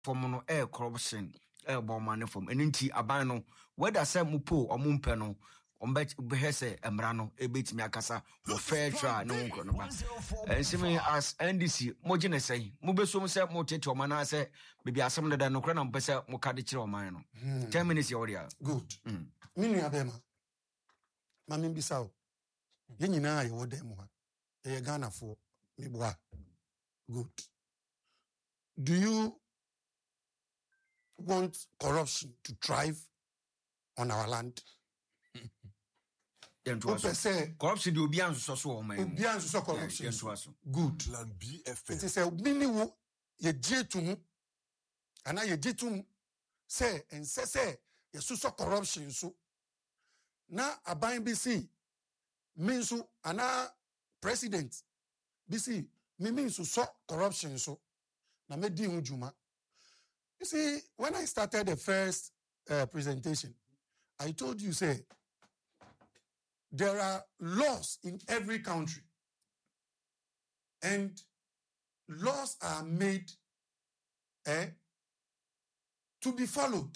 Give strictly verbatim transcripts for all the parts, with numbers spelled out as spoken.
from no air corruption, air bomb money from an inti abano, whether some mupo or mumpeno, on bet behese embrano, a bit me akasa, or fair try, no one. And similarly as N D C, Mojina say, Mubesum said motate or mana say, maybe as some of the Nocranum Bessa Mokadichi or mine. Ten minutes your audio. Good. Mini Abema. Mammy Bissau. Yenina, you would demo. A Ghana for me. Good. Do you want corruption to thrive on our land? Corruption do bien so so man. Bien so corruption. Good. Land B F M. It is a mini ye jetum. Ana ye jetum say and say say ye so corruption so. Na aban B C means ana president B C me means so corruption so. Na me di unjuma. You see, when I started the first uh, presentation, I told you say there are laws in every country, and laws are made eh, to be followed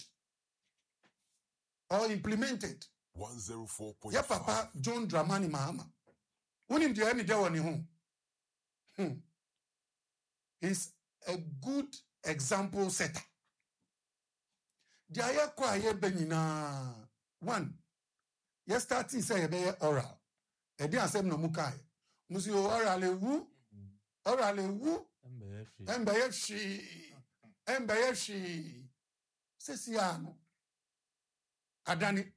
or implemented. one oh four point five. Yeah, Papa John Dramani Mahama. Unim di emi dewa ni home. Hmm. He's a good example setter. The aye kwa aye benina one. Yes, starting say be oral. E di asem no mukai. Musi oral ewu. Oral ewu. Embe shi. Embe shi. Sesiano. Adani.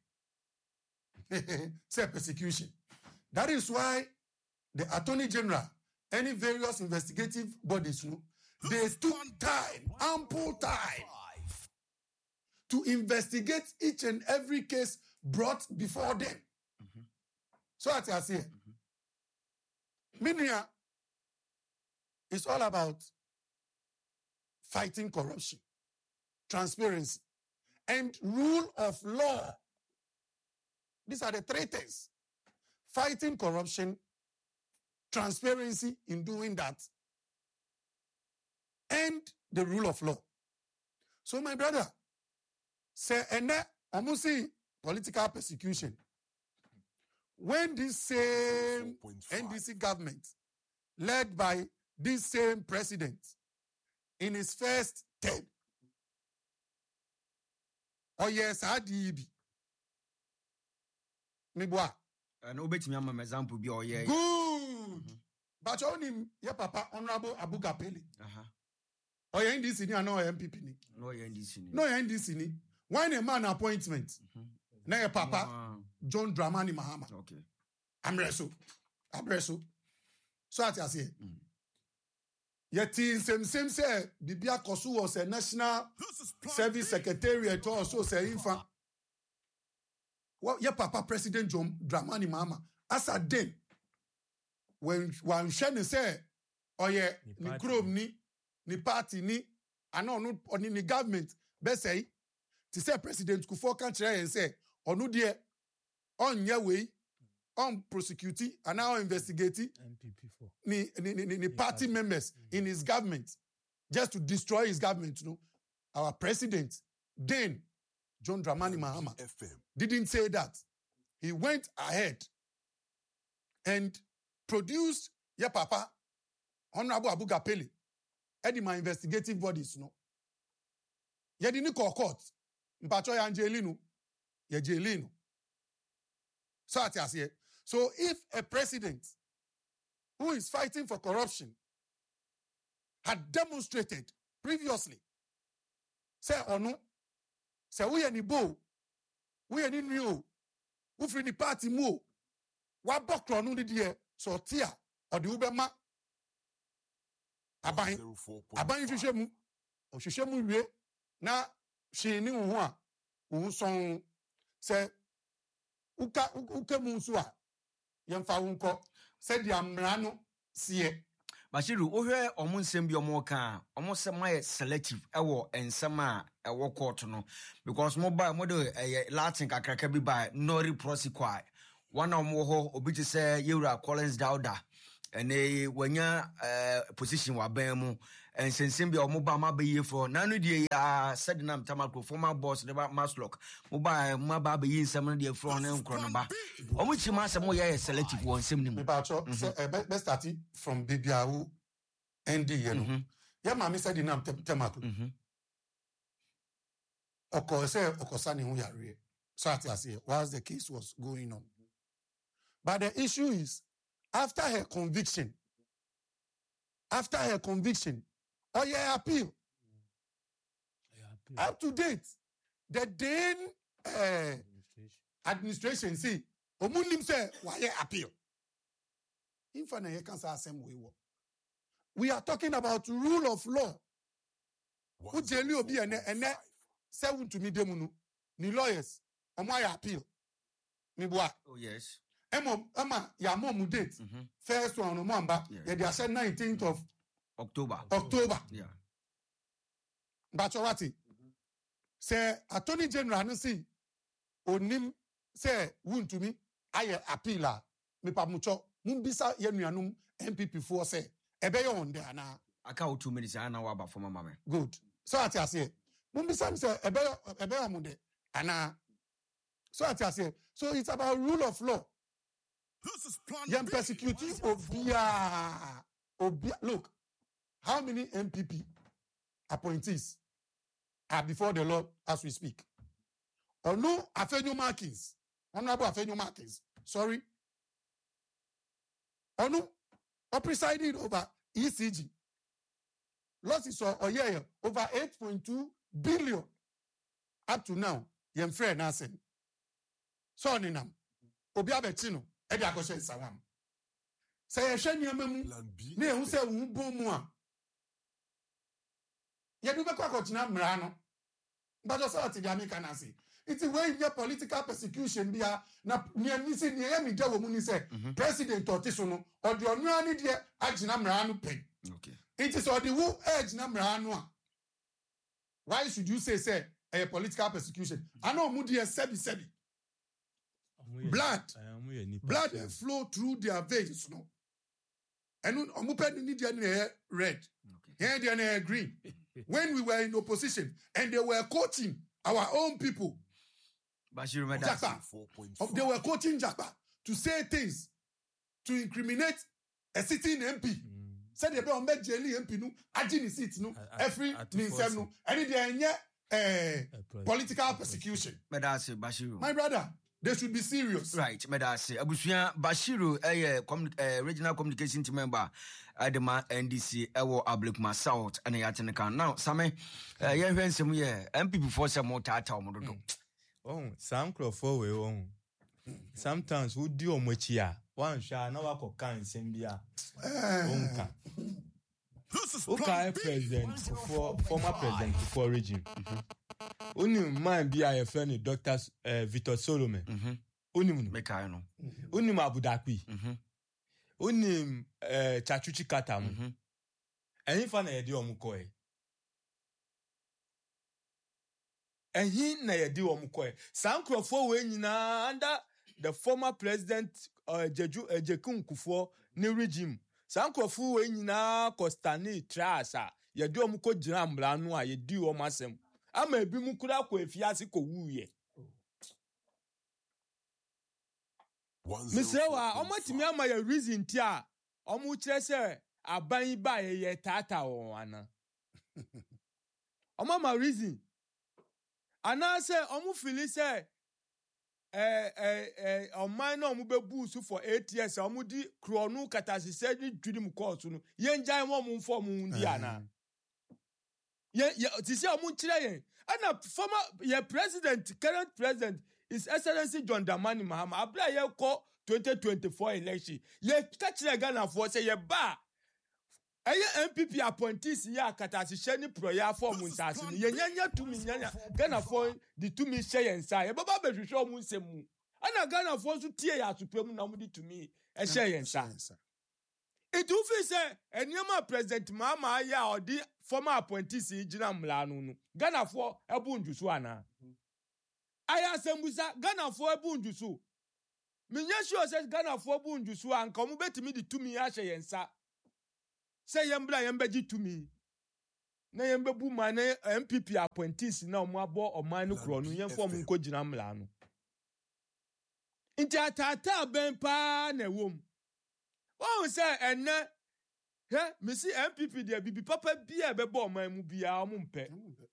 Say persecution. That is why the Attorney General, any various investigative bodies, you know, they took time, ample time, to investigate each and every case brought before them. Mm-hmm. So as I say, mm-hmm. Minia is all about fighting corruption, transparency, and rule of law. These are the three things. Fighting corruption, transparency in doing that, and the rule of law. So my brother, say, and I'm see political persecution. When this same N D C government, led by this same president, in his first term, oh yes, I did. Mibwa. And obey me, I'm an example. Be oh yeah. Good. Mm-hmm. But only your papa, Honorable Abu Kapeli. Uh-huh. Oh yeah, N D C ni, no M P P ni. No N D C ni. No N D C ni. When a man appointment, mm-hmm. Na your papa, no. John Dramani Mahama. Okay. I'm reso. I'm reso. So at you say. Mm. Yet same same say Bibia Kosu was a national service secretariat also say infant. Well, your papa President John Dramani Mahama. As a day, when one Shannon say, oh yeah, ni chrome ni, ni party ni, I know no on ni government, best say, to say President Kufuor country and say, oh no dear, on your way, on prosecuting and now investigating M P P for ni ni ni, ni party members mm-hmm. in his government, just to destroy his government. You know, our president then. John Dramani Mahama didn't say that. He went ahead and produced your papa, Honorable Abu Kapeli, and my investigative bodies, you know. You didn't call court. Mpacho ya Angelino, ya Jelino. So I say, so if a president who is fighting for corruption had demonstrated previously, say or no, say we any bo, we any new, we free the party mo, wa bokro no de so tia or the ubema. Aban, aban hwehwe mu, o hwehwe mu wie na hwe ni ho a, wo son say uka uka mu so a, yemfa wo nko, say di amra no sie. Bashiru, ohwe omo nsem bi omo ka, omo sema selective ewo ensem a ewo court no because mo ba mo de Latin kakraka bi ba nori prosequi. One omo ho obi ti say Yewura Collins Dauda ene wanya uh, position wa ban mu and sensem bi omoba ma be ye for na no de ya said na mtamako former boss de Maslock moba ma ba be yi nsem no de fro no nkro no ba omo chima asem wo ye selective won nsem ni mu me ba cho so be start from Bibiawu N D you know ya ma me said na mtamako mhm oko say okosani hu yare so at as whilst the case was going on. But the issue is, after her conviction, after her conviction, or your appeal, yeah, up to date, the Dane uh, administration. administration see, Omunim say, why appeal? We are talking about rule of law. Who tell you be and seven to me demunu, ni lawyers, on my appeal. Oh yes. Emma, Emma, ya mom date. First one, no mamba. Yeah, they said nineteenth of October. October. Yeah. Bachelorati. Say Attorney General no see onim say wun to me aye appeal me pa mucho mumbisa ye nuanum M P P for say ebe yo on there na aka o two minutes ana wa ba for mama me. Good. So ati ase mumbisa say ebe ebe am de ana so ati ase so it's about rule of law. This is plan Yam persecuting Obia. Obia. Look, how many M P P appointees are before the Lord as we speak? Or no, Afenyo Markins. Honorable Afenyo Markins. Sorry. Or no, or presiding over E C G. Losses or yeah, over eight point two billion up to now. Yam friend Nasen. So ninam. Obia Betino. Edi akoshe nsawam. Say ehwe niam mu na ehu se wu bom mu a. Ye du be kwa kotina mra no. But also at the American say. It's when you political persecution bia na niam si ni e mi de wo mu ni say president otiso no or the onu ani de agina mra no pen. Okay. It is or the who edge na mra no a. Why should you say say a political persecution? I know mu de sebi sebi. Blood, blood flow through their veins, no. And omupen need their red, here they green. When we were in opposition and they were coaching our own people, Japa, they were coaching Japa to say things to incriminate a sitting M P. Said they be make jelly M P no, agini seat no, every ninsem no, and they are political persecution. My brother. They should be serious. Right, Medase. Abusuya Bashiru, a uh, regional communication team member at the N D C, Ewo Ablikma South, and a Yatanika. Now, Same, uh, yeah, when some year, M P before some more tata. Oh, some crop forward. Oh, sometimes who do on which ya one shall know what kind Sembia. Okay, president for former president for regime. Only man be a friend, Doctor uh, Victor Solomon. Only Mekano. Only Mabudakwi. Only Chachuchi Katam. And if I had your Mukoy. And he na di Mukoy. Some Crawford when under the former president uh, Jeju uh, Jekun Kufo new regime. Some Crawford when na Costani Trasa. Yadi Omuko Jam Blanua, ye do o masem. I may be mukura ko efiase ko wuye. Misewa, omatimi ama ya reason tia. Omu kire se aban ba ye tata o ana. Oma ma reason. Ana se omu feel se eh eh eh oman na omu be busu for eight years omu di kronu katasise ni dwidi mu course no. Ye njan mo mu mfo mu ndi ana. Ye ye tisi omu kire yen. And a former your president, current president, His Excellency John Dramani Mahama. Abla ye call twenty twenty-four election. Ye catch the Ghana for say ye ba. Aye M P P appointees ya katasi sheni proya for munsasi. Ye nyanya to me nyanya Ghana for the two me share yensa. Ye baba be show munsemu. Ana Ghana for so tie ya supreme na mudi to me e share yensa. It do feel say enyama President Mahama ya or the former appointees Jina Mlanu no. Ghana for ebu njusu ana. Aya sembusa Ghana for ebu njusu. Minya sure says Ghana for ebu njusu anka mu betimi di tumi ya hye yensa. Say yembla yembeji tumi. na yembebu ma na M P P appointees na omo abo oman no kro no yemfo omo nko gina mla no nti atata ben pa na ewom won say enne he me si M P P de bibi papa bia bebo oman mu bia omo mpe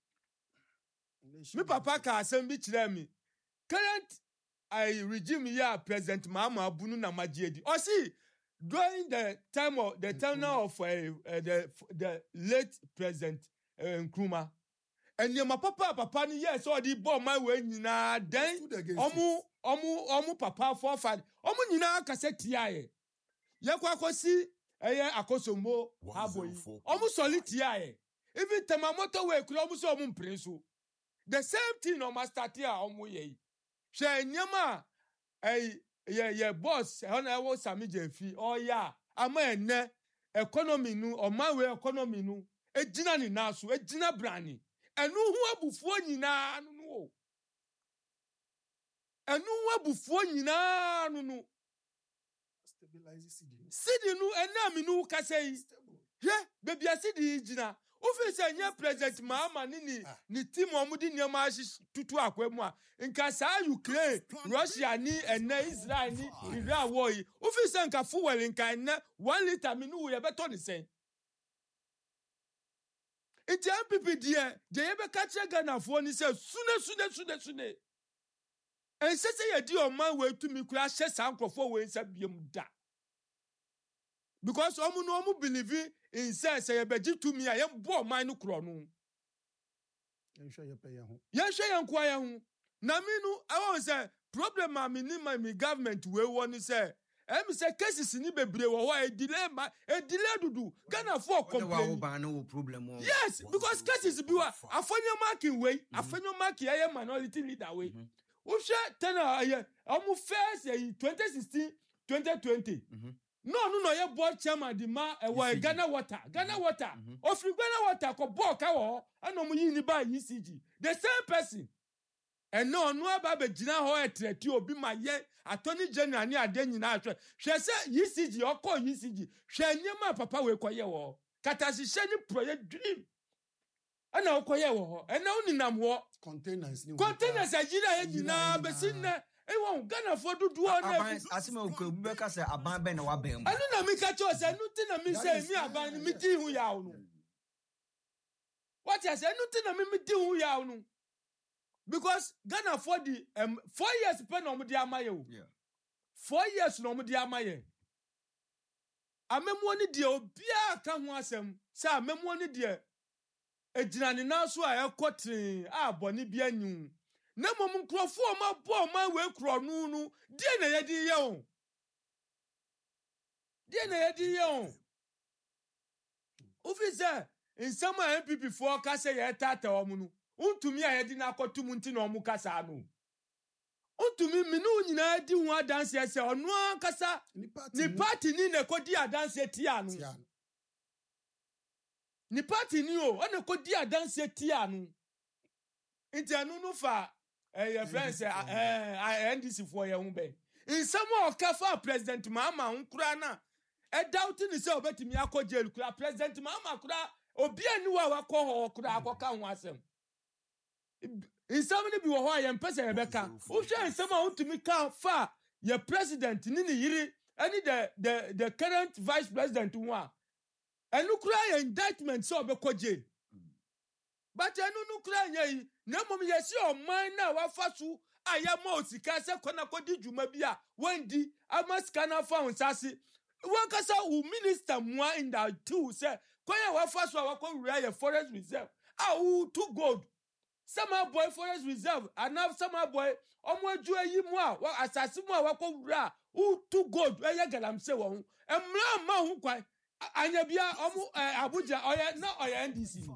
me papa ka asem bi kire me current I regime here President Mahama Abunu na Majiedi or see during the time of the tenure of uh, uh, the the late President uh, Nkrumah and my papa papa ni yes all the bomb my way nyina then omu omu omu papa for fan omu nyina kaseti aye ye kwa akosi eye akosombo aboyi omu soliti aye even temamoto we kura omu so omu mpreso the same thing no master tia omu ye she nyama eh ye ye boss ona wo sami jenfi oh yeah ama ene economy nu o man we economy nu ejina ni naso ejina brani enu hu abufuo nyina nu nu enu hu abufuo nyina nu nu stabilize city city nu ena mi nu kasei he baby city jina ofi se nya president Mahama ni ni ni team omudi niam ashi tutu akwemu a nka sa Ukraine Russia ni ena Israel ni Iran war yi ofi se nka fuel nka ena one liter mi nu ye beto ni sen iti M P P die de ye be ka che Ghana fo ni se sune sune sune sune en se se ye di o man we tu mi kura hye sankrofo we nsa biem da because omu no omu believe in say say beji to me ayem bo man no kro no yen hwe ye pe ye ho yen hwe yen kwa ye ho na me no I want say problem am ni my me government we won say em say cases ni bebre wo e delay ma e delay dudu Ghana for complain problem yes because cases bi wa afanyo marking we afanyo marking ye minority leader we wo hwe ten aye omu first twenty sixteen twenty twenty no no no ye board chairman di ma e wa Ghana Water Ghana Water ofri Ghana Water ko board ka wo ana mu yi ni ba E C G the same person and no no aba be gina ho etreti obi ma ye attorney general ni ade nyina ahwe hwe se E C G okọ E C G hwe nyema papa we koye wo katasi she ni project dream ana okoye wo ena uninam wo containers ni containers ajira ye nyina be sinne ewo Ghana for dudu na asime o be ka se aban be na wa ben anu na mi ka cho se nu ti na mi se mi aban mi di hu ya unu what you say nu ti na mi mi di hu ya unu because Ghana for the um four years pe na omo di amaye o yeah four years na omo di amaye amemu ni de obi aka ho asem se amemu ni de ejina ne na so a ekotin a boni bi anyu na mom nkrofo ma bo ma we kro nu nu die na ye di ye o die na ye di ye o officer in some M P P for ka se ye tata o mu nu untumi a ye di na akotum nti na o mu kasa no untumi minu nyina di hu adanse ese onu akasa ni party ni na kodi adanse tia no ni party ni o ana kodi adanse tia no nti anu no fa eh your friends eh N D C for ye hu be in some o ka fa president Mahama nkura na e doubt ni say obetimi akọ jail kura president Mahama kura obi ani wa wakọ ho kura akọka ho asem in some ni bi wo ho ye mpese ye beka o hwe in some a untumi ka fa ye president ni ni yiri ani the the the current vice president hu a enu kura ye indictment so obekọ jail but enu nu kura nya na mom ye si o man na wa fa su aya ma osika se kona kodi djuma bia wendi amaska na fa onsase won kasa u minister mua in that too say kwanya wa fa su wa ko wura ye forest reserve ah u too gold some boy forest reserve and now some boy omo aju ayi mu a asase mu a wa ko wura u too gold eye galam se wo emra ma hu kwan anya bia omo Abuja oye na oye N D C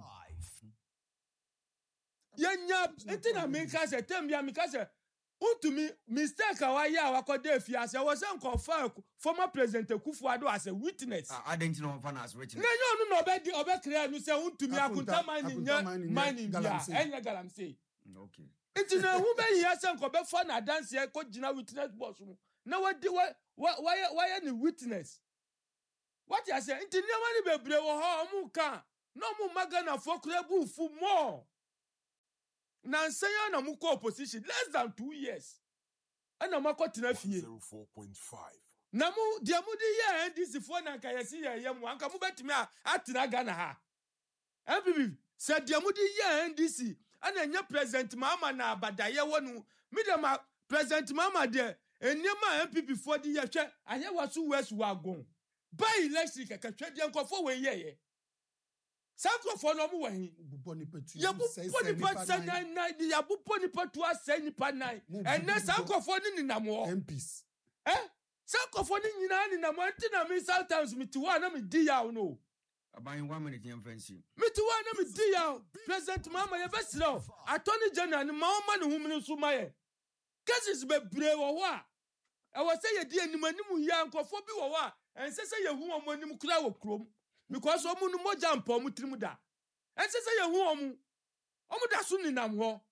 yenya etina meka se tembia meka se untumi mistake awaya wakode fiase was enkofa former president Kufuor as a witness identity no fan as witness na yo no obedi obekre anu se untumi akunta mani nya mani bia enya galam say okay etina hu be hia se enkobe fa na dance e ko gina witness boss mu na wadi why why why ni witness what you say etina mani bebre wo ha omu kan No mu magana for krebu fu more. Nansaya na muko opposition less than two years. Ana mako tina fie. zero four point five. Na mu dia mu di ye N D C fo na nka yesi ye ye mu anka mu betimi a atina Ghana ha. M P P se dia mu di ye N D C ana nya president Mahama na abadaye wonu. Mi de ma president Mahama de enyema M P P for di ye hwe aye wasu west wagon. By election keke hwe di nkofo we ye ye. Sankofo no mu wahin. Buboni petu. Ya bu poni pa sanan nine ya bu poni pa to asay nipa nine. Ene sankofo ni ninamo. M Ps. Eh? Sankofo ni nyina ni ninamo antina me sometimes me tiwa na me di yaw no. Aban one minute yam fancy. Me tiwa na me di yaw. President Mahama ye besro. Attorney General ni Mahama ni humni so maye. Cases be bre wo ho a. E wo say ye di anim anim ya nkofo bi wo ho a. Ense say ye hu omo anim kura wo krom. Because omu no mo jump omu trimu da. Ense say ye hu omu. Omu da so ninam ho.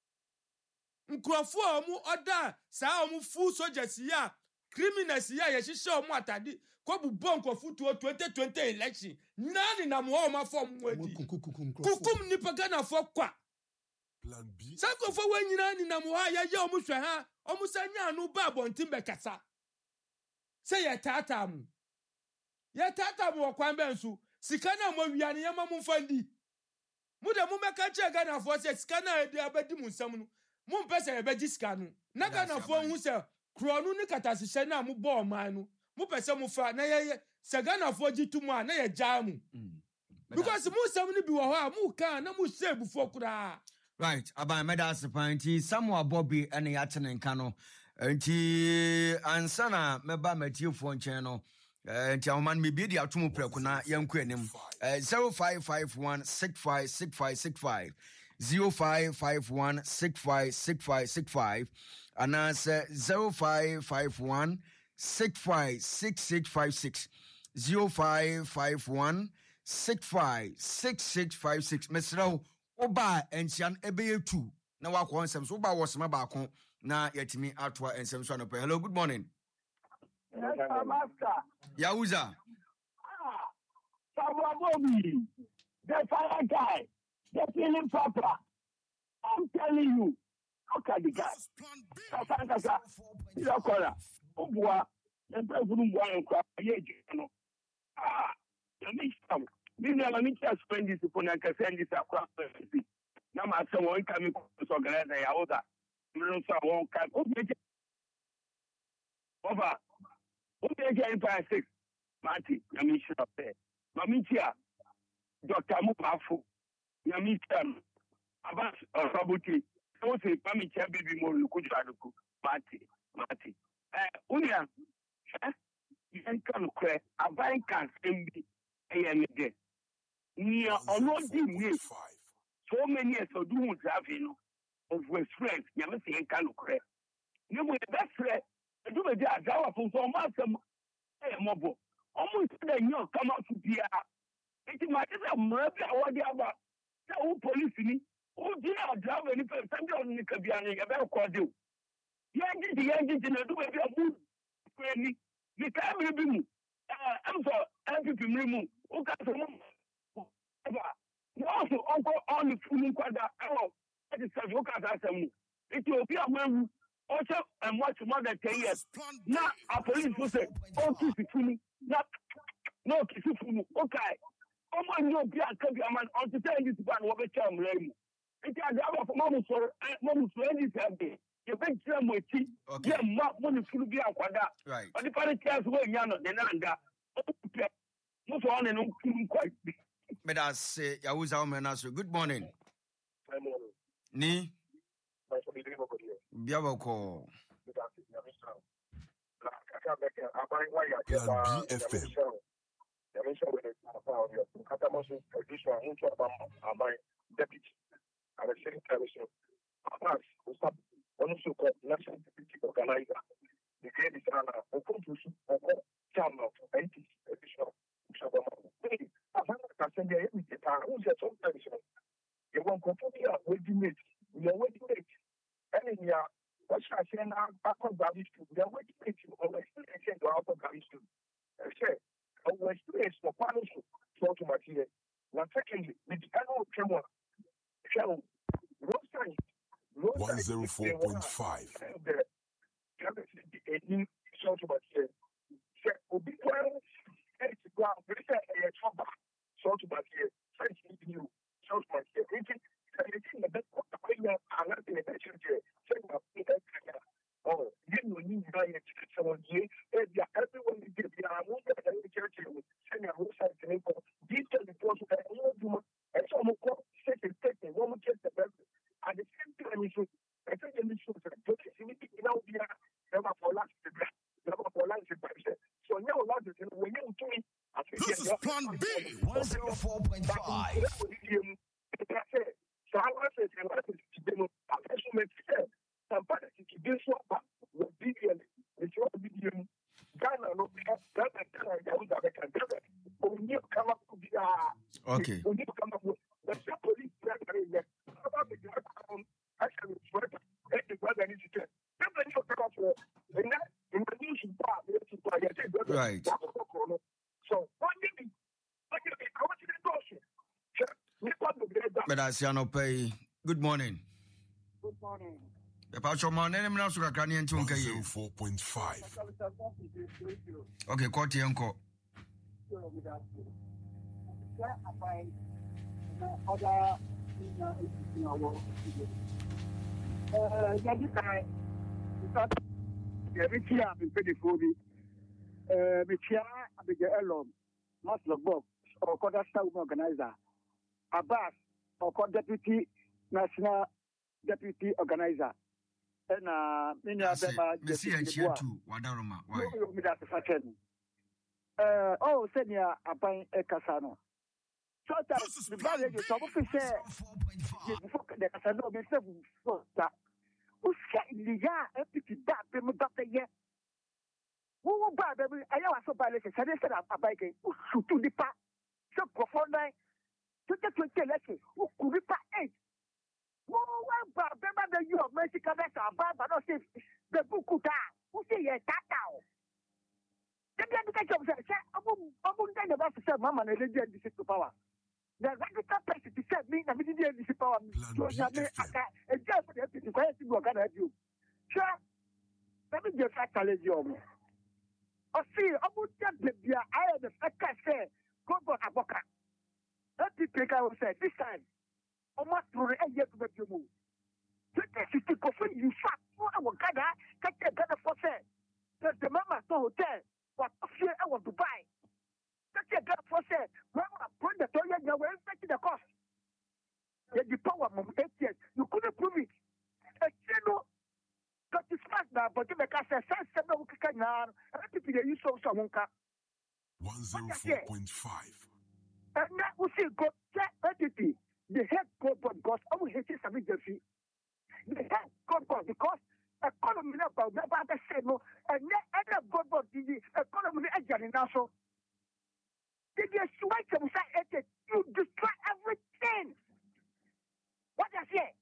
Nkrofo omu oda sa omu full soldiers ya, criminals ya ye hihye omu atade ko bubo nkrofo twenty twenty election. Na ninam ho omu afom wadi. Kukum nipa Ghana fo kwa. Plan B. Sankofo we nyina ninam ho ya ye omu hwe ha, omu sanya anu ba bontim be kasa. Say ye tata mu. Ye tata mu kwan bensu sika na mo wiane ye ma mu fandi mu de mu meka che Ghana fo se sika na e de abedi mu nsam no mu mpese e beji sika no na Ghana fo hu se kronu ni katasihye na mu bo man no mu pese mu fa na ye se Ghana fo gitu mu a na ye gya mu because mu nsam ni bi wo ho a mu kan na mu hye bufo kura. Right, aban meda sepanti Samuel Bobby ene ya tene nka no nti ansana meba matiefo nchen no nti aman me bi di atomo preko na yanku anim zero five five one six five six five six five zero five five one six five six five six five and zero five five one six five six six five six zero five five one six five six six five six mesro oba enchian ebeye two na wakọ nsem so oba wosema ba kon na yetimi atwa ensem so anope. Hello, good morning. Yes, master. Yahuza. Ah, Samuel Bobby, the fire guy, the feeling papa. I'm telling you, look at the guy. Kasa kasa, ila kola, ubwa, yempe funu mbwa yemkwa, yeji ano. Ah, yami sam. Mimi ala miti ya spend this upon ya kasa this akwa. Na maasa won kami kusorganize Yahuza. Mimi sa won kami. Ubeje. Over. Ubeje Empire six. Mati, yami shirape. Mamitia, Doctor Mupafu, Yamitan, Abbas Rabuti, so say, Mamitia baby more Kujaduku, Mati, Mati. Eh, Unia, eh, you can cry, a bank can send me a M D. Near already me, so many years of doing traveling of West Friends, Yamasi can cry. You will best friend, do a job from so much, eh, mobile. Almost the young come out to be a. It might be a murder or the other. The police me. Oh, dear, drive any person on the Cabiani about Cordu. Yangi, the Yangi, and I do a good friendly. The camera beam. I'm for every remove. Oh, got some. Also, Uncle on the full quadra. Oh, that is such a custom. It will be a man. Also, and watch more than ten years. Now, a police will say, oh, kiss it to me. Not, no, kiss it to me. Okay. Oh, my, no, be a copy of man. On to tell this one, what a charm, lady. It has our moments for moments for any Sunday. You bet them with tea. Yeah, mark money to be a quadra. Right. But the party cares where Yana, the Nanda. Move on and quite. Meda se Yahuza o menaso. Good morning. Ni Biaboko. Plan B F M. Deputy, I was saying, I was saying, Abbas, who stop, one so called National Deputy Organizer, the great is an open to channel of eighty additional. I've had a send there every time. Who's your top person? You won't go to me up with the mate. We are waiting late. And in your what shall I say now? Back on Gavis, we are waiting late. You always say to our Gavis. I say, always place for partnership. So to material. Now, second, one oh four point five. The any sort of say, say, Obi-Wan, it's ground, but it's a trouble. Sort of here, French you, sort of here, reaching, anything the best of the way you are not in a picture here, saying, oh, you know, you buy it, someone here, everyone is getting a move at the church, saying a whole side to make detail the process, and so on, set and take the woman get the best. At the same time, you should, I think you should, but it's now be a never for last, never for last, so now, when you do it, this is Plan B, one oh four point five. So I was saying, I was saying, I was saying, somebody to do so, but with billion, it's your billion. Ghana, no, Ghana, Ghana, Ghana, when you come up to be a okay. When you come up with the police, about the actually, the brother needs to tell. Then you come up with in the news, right. So, what did he? What did he? How much did it cost? But I see no pay. Good morning. Good morning. The patch of my name now, so I can't even one oh four point five. Okay, quote your uncle. Master Bob, or Koda Star Organizer, Abbas, or Deputy National Deputy Organizer, and uh, many of them are just here too. Wadaroma, why? Uh, oh, senior Abai Ekasano. So that the brother is some of the the Casano, Mister that who said in the yard, empty back, them about the year. Who will buy them? I know I saw by the suggestion of a bike to the park. So, profound, to the twenty lessons, who could be part eight. Who will buy them under you of Mexican letter, but not say the book could die. Who say yes, that now? The education said, I won't tell about to say, Mamma, and they did this to power. The radical person to say me, and we didn't this power. So, I mean, a job for the people to work at you. Sure, let me just challenge you. I see, I would just be a I am a say, go for a boca. That people will say, this time, almost through a year to make you move. Take a city coffee, you fat, I will gather, take a gather for sale. There's the Mama Hotel, what fear I want to buy. Take a gather for sale. Mama, put the toilet, you were expecting the cost. Yet the power of eight years, you couldn't prove it. A channel. Got to smash now, but you make us a sense of the can now. I think you use so someone can. one oh four point five. And now we see God, that entity, the head God, but God, I will hate this immediately. The head God, because economy about never the same, no, and then God, but the economy again in also. Did you swipe them say you destroy everything? What I say?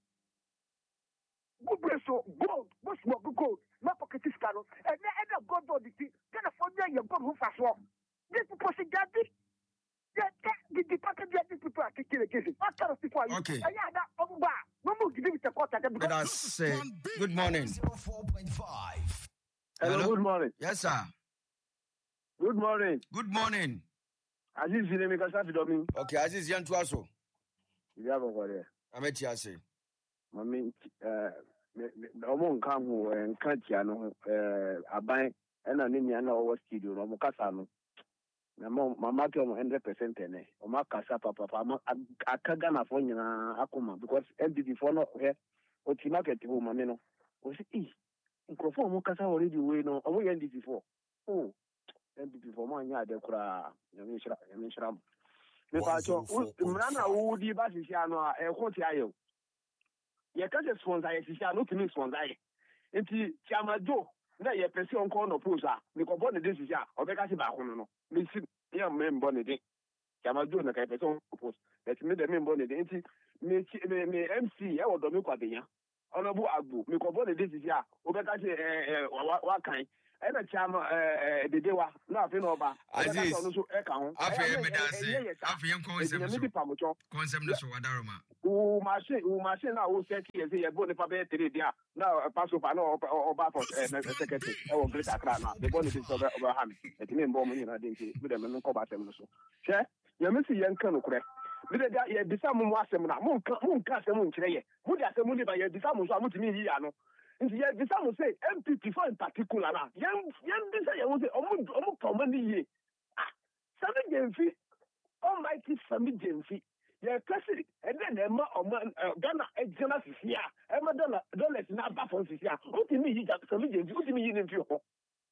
Good so gold, most more gold, not pocket is caro, and then end up God body, California, your God who fast walk. This people see that the department of these people are taking the cases. What kind of people are you? Okay. And yeah, that over bar. No more give it a quarter. But I say, good morning. one oh four point five. Hello, Hello? good morning. Yes, sir. Good morning. Good morning. Aziz Zinemi Kasafi Domin. Okay, Aziz Yantuaso. You have over there. I'm at Yasi. I mean, uh, ọmọ nkan ho nka tia no eh aban na ne nia na ọwọ studio no mo kasa no na mama ke mo one hundred percent ene o ma kasa papa papa akaga na fo nyina akoma because M D D for no he o ti market ho ma me no o si eh nkrofo mo kasa already we no o mo M D D for oh M D D for mo anya ade kura ya me shira ya me shira me pa cho mrana wo di ba sisi ano a e ko ti ayo ye ka se sponsor ye sisi ano timi sponsor ye enti Chiamajo na ye pese on call no pose a me ko bon de sisi a obeka se ba ko no no me si ye me mbon de Chiamajo na ka pese on pose let me de me mbon de enti me me M C e wo do me kwa benya onobu agbo me ko bon de sisi a obeka se eh wa kan ɛna chama eh dedewa na afi no ba Aziz, no so e ka ho afei me da se afei en concept so concept no so wadaroma o machine o machine na o set ye say ye bo ne pa be three dia na pass over na oba for secretary e wo great akra na the bone is over over ham e ti me mbo mo nyina de nti me dem no ko ba tem no so hwe ye me si ye nka no kure me de ye bisa mo asem na mo nka mo nka asem nkire ye mo de asem ni ba ye bisa mo so amutimi yi ya no nti ye bisa mo say M P P for in particular na ye ye bisa ye wo say omo omo promo ni ye ah sabe gemfi almighty sami gemfi ye kasi and then ema omo Ghana ejena sisi a ema dollar dollars na ba for sisi a utimi yi ja sami gemfi utimi yi ni mfi ho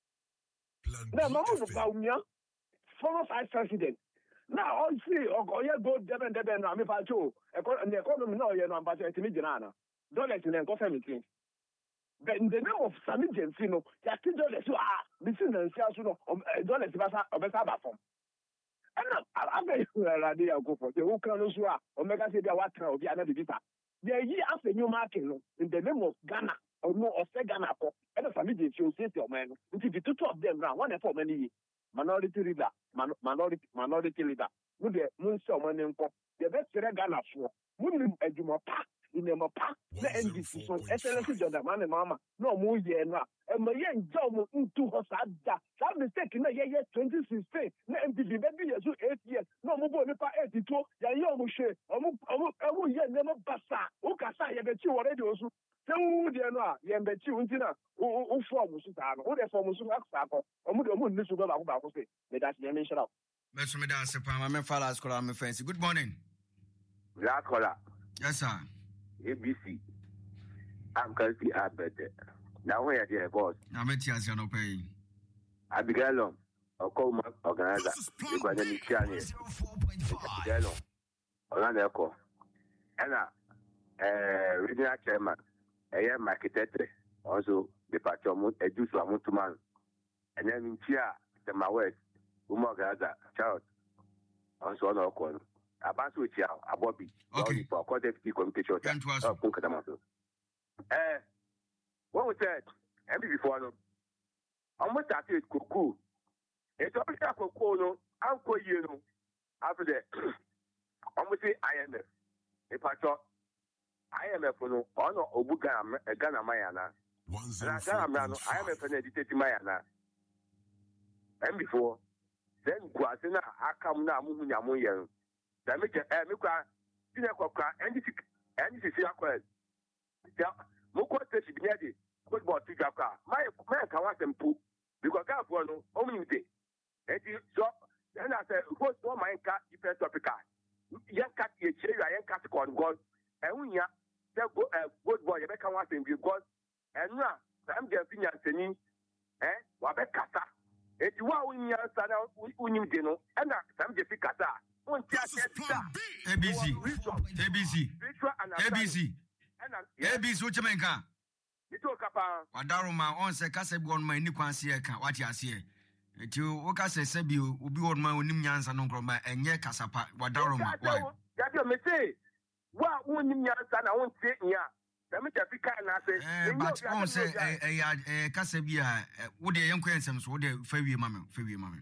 na mama do ba umia former vice president now on see ogoye go deben deben na me fa cho economy na oye no ambacho etimi gina na dollars na nko seventeen. But in the name of Sami Jemfino, you are still dollars. Ah, this is the sales of dollars. Obesa Bafom. And I'm very ready to go for the who can also Omega say they are what will be another visa. The year after new market in the name of Ghana or no or say Ghana and the Sami Jemfino say to man. If the two of them now, one for many minority leader, minority minority leader. No, the moon so money. The best Ghana for Muslim Ejumapa. In the mapa, the N D C, Excellency Jordan, Mama, no more year now. And my young Jomo into Hosada. That mistake in the year twenty sixteen, no M P P, maybe years, eight years, no more than eighty-two, Yayomushe, Omu Yen, never Bassa, Ukasa, Yabetu already also. Tell who they are, Yambetu, Untina, who form Musutano, who they form Musaka, or Mudamun, this will go about to say, but that's the mention of. Mister Medasa, my father's school, I'm a fancy. Good morning. Lakola. Yes, sir. A B C. I'm currently at better. Now where are the boss? I'm at Tias, no pay. Abigail, or call my organizer. You got any chance? Abigail, Orlando Echo. Anna, uh, regional chairman, a young marketer, also the patron, a juice of Mutuman. And then in Chia, the Mawes, Umogaza, child. Also, no call. Abansu chia abobi okay for content communication uh punkadamaso eh what we said and before no almost started kuku it all that kuku no anko yi no after the almost say I M F e pacho I M F no ono obuga Ghana mayana na Ghana no I M F na dictate mayana and before then kwasina akam na amuhu nyamu yen da me je eh me kwa ti ne kokwa N D C N D C akwa ya mo ko te si biade football ti jakwa my my ka wa tempo because ga for no o mi nte e ti so and I say go to my ka different topic yan ka ye chiri yan ka ti kon god e hunya te go football ye be ka wa tempo because enu a sam je fi nya ntani eh wa be kasa e ti wa unya sa na unyim de no and sam je fi kasa A B C, A B C, A B C, A B C, which America? Wadaroma on se kasa bi on ma ni kwanse e ka wati ase e ti wo kasa se bi obi on ma onim nyansa no kroma enye kasapa wadaroma why ya bi o me say wa onim nyansa na won tie nya da me tafi kai na se eh but on se eh eh kasa bi a wo de yenko ensem so wo de fa wie ma me fa wie ma me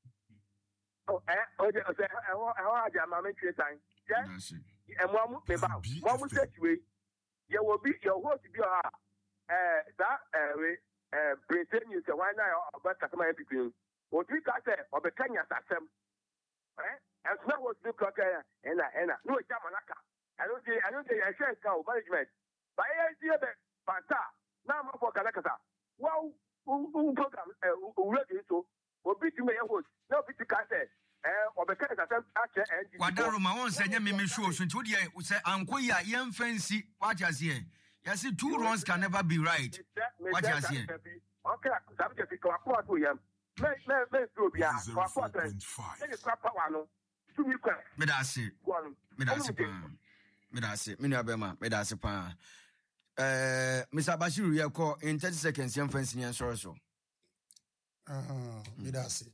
oh eh o de o se e ho e ho aja ma me twe tan je e mo amu me ba mo amu se twe ye wo bi ye ho ti bi ha eh that eh we eh pretend you say why now about customer M P P o ti ka say o be kanya sasem eh and so was the clock eh na eh na no ja manaka I don't say I don't say I share ka management but eh die be panta na ma for kala kasa wow u program eh u ready so obi ti me ye host na obi ti ka say eh o be kanya sasem ache eh Wadaroma won say nya me me show so nti wo de say anko ya ye fancy what you say. Yes, two wrongs can never be right. What you say? Okay, I'm just going to go to him. Me, me, me, do be a four point five. Then you crap one. Two me crap. Me da se. Me da se pa. Me da se. Me no abema. Me da se pa. Eh, Mister Bashiru, you call in thirty seconds. Young fancy and so so. Uh, me da se.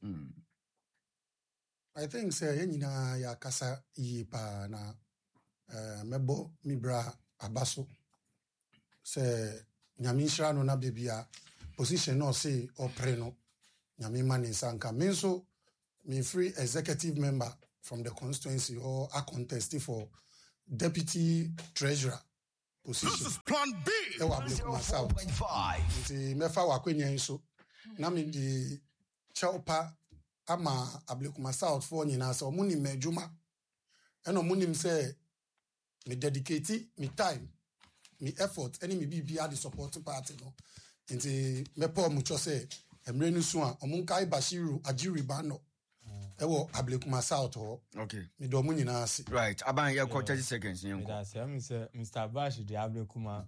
I think say yenina ya kasa yi pa na eh mebo mi bra abaso. Se nyamisha no na bebia position no say or pray no. Nyame mani sanka. Me so me free executive member from the constituency or a contest for deputy treasurer position. This is Plan B. one oh four point five. Nti mefa wakwenya nso. Na me di chaupa ama Ablekuma South for nyina se omu ni medjuma. Eno omu ni say me dedicate me time, me effort, any me be the support party no. Nti mepo mucho say emre nu so a omu kai Bashiru Ajiri Bano. Ewo Ablekuma South ho. Okay. Me do omu nyina ase. Right. Aban ya ko thirty seconds nyen ko. That's I say Mister Bash the Ablekuma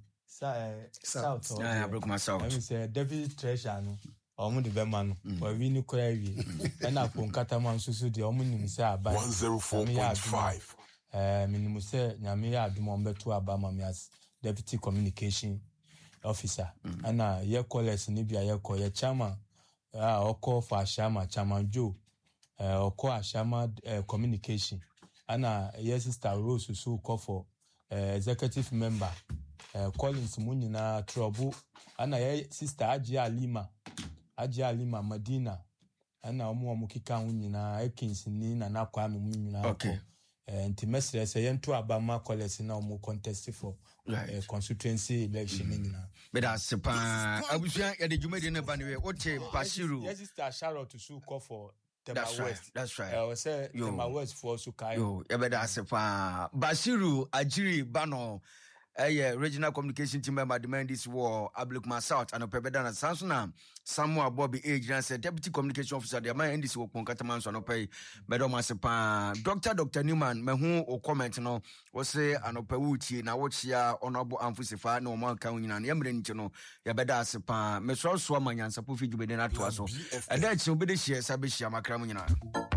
South. South. Yeah, Ablekuma South. I say deputy treasurer no. Omu de bema no. For we ni kora wi. Na ko nkata man susu de omu ni say aban. one oh four point five. Eh minimu say nyame ya adum ombeto aba mami as deputy communication officer. Mm. Ana ye college ni bia ye ko ye chairman. Ah oko for chairman chairman Joe. Eh oko ashama uh, communication. Ana ye sister Rose so call for uh, executive member. Uh, Collins Munina Trouble. Ana ye sister Ajia Lima. Ajia Lima Madina. Ana omu omu kika unyina Ekins ni na na kwa munyina. Okay. Nti mesre se yentu abama college na omu contest for right. uh, constituency election nyina. Beda sepa abusuan ya de dwumadi ne ba ne we wote Bashiru. Yes sister Charlotte to so call for Tema That's West. right. That's right. I say Tema West for Sukai. Yo, ya beda sepa Bashiru Ajiri Bano. Eh, yeah, regional communication team member demand this war Ablekuma South and Opebeda na Sansuna Samuel Bobby Age and said deputy communication officer the man this work on Kataman so no pay bedo masepa Doctor Doctor Newman mehu o comment no was say an opewuchi na watch ya honorable Amfusifa no man kan nyina na yemre nti no ya beda sepa mesro so amanyansa po fi djubede na to aso e da chi obede hie sa be hia makra mu nyina.